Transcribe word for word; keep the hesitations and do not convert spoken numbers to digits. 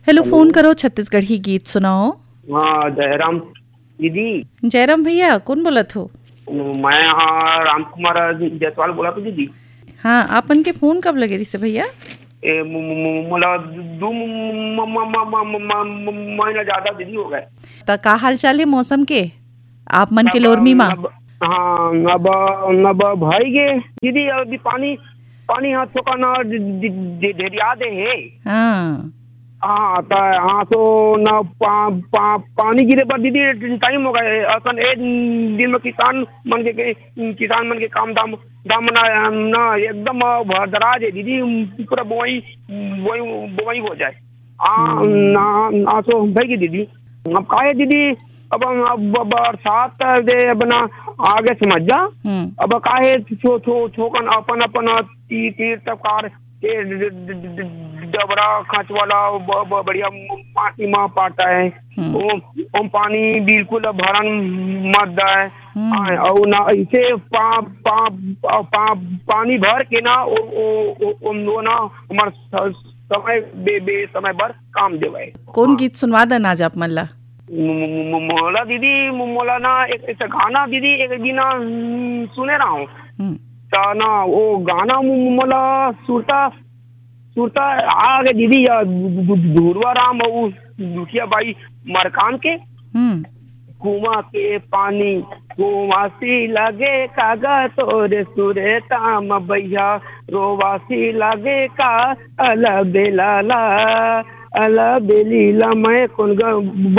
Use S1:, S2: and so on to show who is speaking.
S1: Hello, phone करो छत्तीसगढ़ी गीत सुनाओ।
S2: हाँ जयराम दीदी।
S1: जयराम भैया, कौन बोला थो?
S2: मैं यहाँ राम कुमार जायसवाल बोला तो दीदी।
S1: हाँ, आपन के फोन कब लगे रही से भैया?
S2: ए मोला दो महीना ज्यादा दीदी हो गए।
S1: त का हाल चाल है मौसम के आप मन के लोरमी माँ?
S2: हाँ अब अब भाई गे दीदी, अभी पानी पानी हाथ तो का ना दरिया दे है।
S1: हाँ
S2: हाँ तो हाँ तो ना पा, पा, पानी गिरे पर दीदी टाइम हो गए। असन एक दिन में किसान मन के किसान मन के काम दाम दाम ना ना एकदम भरदराज है दीदी, पूरा बोई बोई बोई हो जाए। आ ना ना तो भाई की दीदी अब का है दीदी, अब अब बरसात दे अब ना आगे समझ जा। अब का है छो छो छोकन अपन अपन तीर तीर तकार डबरा खाच वाला बढ़िया पानी माँ पाता है। ओम पानी बिल्कुल भरन मत है और ना ऐसे पा, पा, पा, पा, पानी भर के ना ओ, ओ, ओ, ओ ना हमार समय बे, बे समय भर काम देवे।
S1: कौन गीत सुनवा देना आज आप मल्ला?
S2: मोला दीदी मोला ना एक ऐसा गाना दीदी एक दिन सुने रहा हूँ ना, वो गाना मोला सुरता सुरता आ गए दीदी, या धुरवा राम और दुखिया बाई मरकान के कुआं के पानी कुआसी लगे कागा तोरे सुरे ताम भैया रोवासी लगे का अला बेला ला अला बेलीला मैं कौन